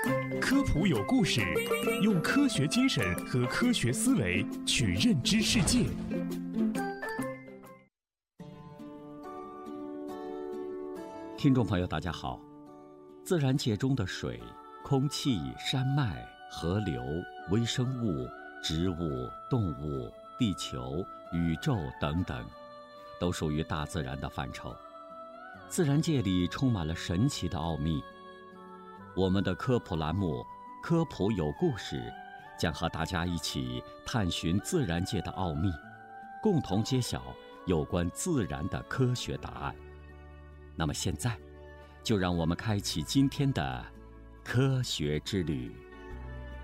科普有故事，用科学精神和科学思维去认知世界。 听众朋友，大家好。自然界中的水、空气、山脉、河流、微生物、植物、动物、地球、宇宙等等，都属于大自然的范畴。自然界里充满了神奇的奥秘。我们的科普栏目《科普有故事》将和大家一起探寻自然界的奥秘，共同揭晓有关自然的科学答案。那么现在，就让我们开启今天的科学之旅。